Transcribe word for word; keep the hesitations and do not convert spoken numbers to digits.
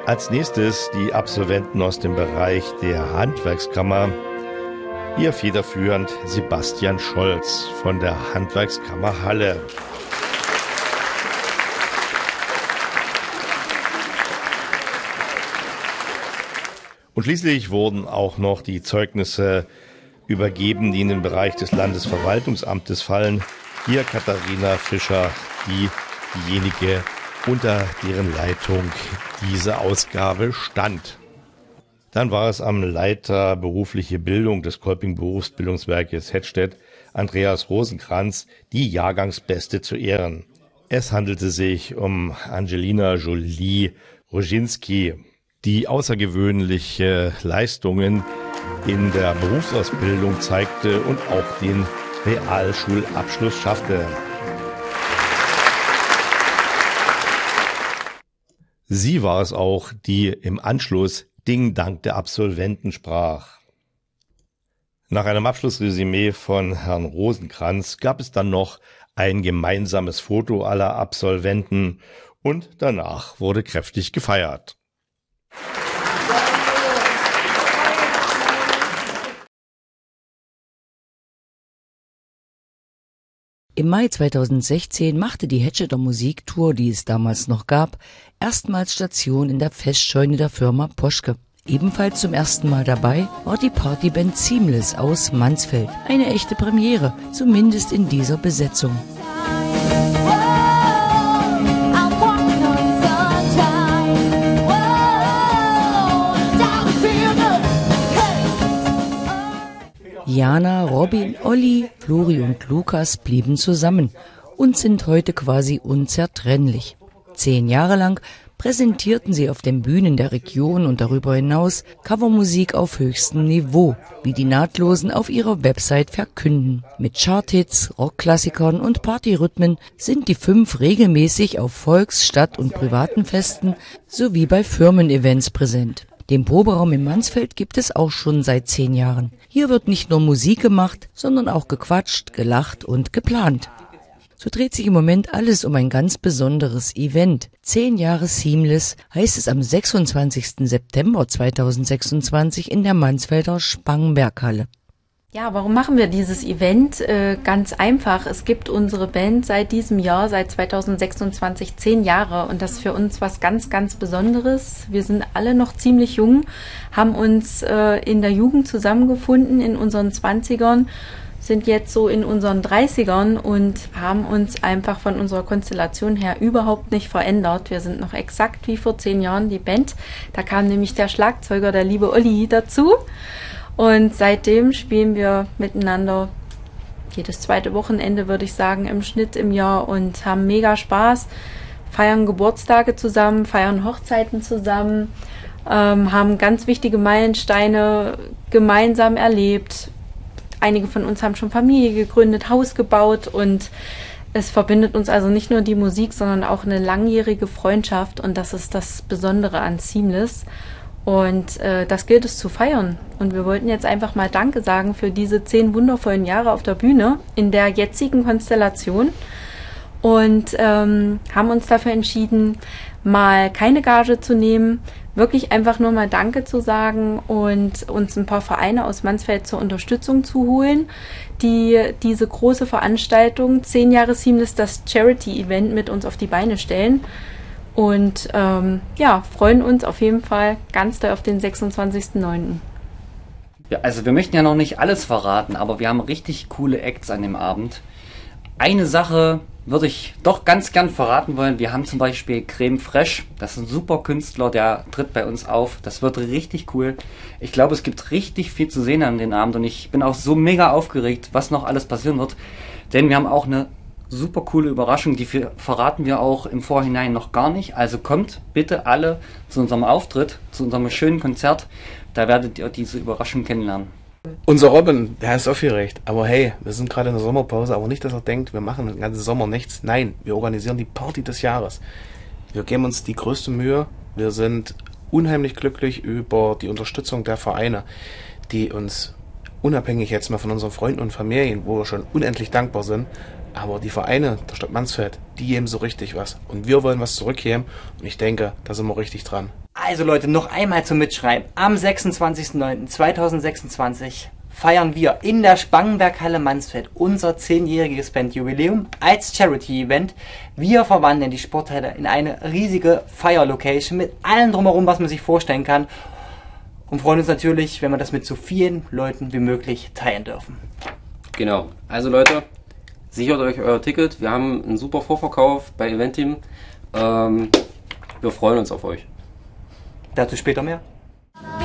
Als nächstes die Absolventen aus dem Bereich der Handwerkskammer. Hier federführend Sebastian Scholz von der Handwerkskammer Halle. Und schließlich wurden auch noch die Zeugnisse übergeben, die in den Bereich des Landesverwaltungsamtes fallen. Hier Katharina Fischer, die diejenige, unter deren Leitung diese Ausgabe stand. Dann war es am Leiter berufliche Bildung des Kolping Berufsbildungswerkes Hettstedt, Andreas Rosenkranz, die Jahrgangsbeste zu ehren. Es handelte sich um Angelina Jolie Roginski, die außergewöhnliche Leistungen in der Berufsausbildung zeigte und auch den Realschulabschluss schaffte. Sie war es auch, die im Anschluss Ding-Dank der Absolventen sprach. Nach einem Abschlussresümee von Herrn Rosenkranz gab es dann noch ein gemeinsames Foto aller Absolventen und danach wurde kräftig gefeiert. Im Mai zweitausendsechzehn machte die Hettstedter Musiktour, die es damals noch gab, erstmals Station in der Festscheune der Firma Poschke. Ebenfalls zum ersten Mal dabei war die Partyband Seamless aus Mansfeld. Eine echte Premiere, zumindest in dieser Besetzung. Jana, Robin, Olli, Flori und Lukas blieben zusammen und sind heute quasi unzertrennlich. Zehn Jahre lang präsentierten sie auf den Bühnen der Region und darüber hinaus Covermusik auf höchstem Niveau, wie die Nahtlosen auf ihrer Website verkünden. Mit Charthits, Rockklassikern und Partyrhythmen sind die fünf regelmäßig auf Volks-, Stadt- und privaten Festen sowie bei Firmen-Events präsent. Den Proberaum in Mansfeld gibt es auch schon seit zehn Jahren. Hier wird nicht nur Musik gemacht, sondern auch gequatscht, gelacht und geplant. So dreht sich im Moment alles um ein ganz besonderes Event. Zehn Jahre Seamless heißt es am sechsundzwanzigsten September zweitausendsechsundzwanzig in der Mansfelder Spangenberghalle. Ja, warum machen wir dieses Event? Äh, ganz einfach. Es gibt unsere Band seit diesem Jahr, seit zweitausendsechsundzwanzig, zehn Jahre. Und das ist für uns was ganz, ganz Besonderes. Wir sind alle noch ziemlich jung, haben uns äh, in der Jugend zusammengefunden, in unseren Zwanzigern, sind jetzt so in unseren Dreißigern und haben uns einfach von unserer Konstellation her überhaupt nicht verändert. Wir sind noch exakt wie vor zehn Jahren die Band. Da kam nämlich der Schlagzeuger, der liebe Olli, dazu. Und seitdem spielen wir miteinander jedes zweite Wochenende, würde ich sagen, im Schnitt im Jahr und haben mega Spaß, feiern Geburtstage zusammen, feiern Hochzeiten zusammen, ähm, haben ganz wichtige Meilensteine gemeinsam erlebt. Einige von uns haben schon Familie gegründet, Haus gebaut und es verbindet uns also nicht nur die Musik, sondern auch eine langjährige Freundschaft und das ist das Besondere an Seamless. Und äh, das gilt es zu feiern. Und wir wollten jetzt einfach mal Danke sagen für diese zehn wundervollen Jahre auf der Bühne in der jetzigen Konstellation. Und ähm, haben uns dafür entschieden, mal keine Gage zu nehmen, wirklich einfach nur mal Danke zu sagen und uns ein paar Vereine aus Mansfeld zur Unterstützung zu holen, die diese große Veranstaltung, zehn Jahre Seamless, das Charity-Event mit uns auf die Beine stellen. Und ähm, ja, freuen uns auf jeden Fall ganz doll auf den sechsundzwanzigsten neunten Ja, also wir möchten ja noch nicht alles verraten, aber wir haben richtig coole Acts an dem Abend. Eine Sache würde ich doch ganz gern verraten wollen. Wir haben zum Beispiel Creme Fraiche. Das ist ein super Künstler, der tritt bei uns auf. Das wird richtig cool. Ich glaube, es gibt richtig viel zu sehen an dem Abend und ich bin auch so mega aufgeregt, was noch alles passieren wird. Denn wir haben auch eine super coole Überraschung, die verraten wir auch im Vorhinein noch gar nicht. Also kommt bitte alle zu unserem Auftritt, zu unserem schönen Konzert. Da werdet ihr diese Überraschung kennenlernen. Unser Robin, der ist aufgeregt. Aber hey, wir sind gerade in der Sommerpause, aber nicht, dass er denkt, wir machen den ganzen Sommer nichts. Nein, wir organisieren die Party des Jahres. Wir geben uns die größte Mühe. Wir sind unheimlich glücklich über die Unterstützung der Vereine, die uns unabhängig jetzt mal von unseren Freunden und Familien, wo wir schon unendlich dankbar sind, Aber die Vereine der Stadt Mansfeld, die geben so richtig was. Und wir wollen was zurückgeben. Und ich denke, da sind wir richtig dran. Also Leute, noch einmal zum Mitschreiben. Am sechsundzwanzigsten neunten zweitausendsechsundzwanzig feiern wir in der Spangenberghalle Mansfeld unser zehnjähriges Bandjubiläum als Charity-Event. Wir verwandeln die Sporthalle in eine riesige Fire-Location mit allem drumherum, was man sich vorstellen kann. Und freuen uns natürlich, wenn wir das mit so vielen Leuten wie möglich teilen dürfen. Genau. Also Leute, sichert euch euer Ticket. Wir haben einen super Vorverkauf bei Eventim. Ähm, wir freuen uns auf euch. Dazu später mehr.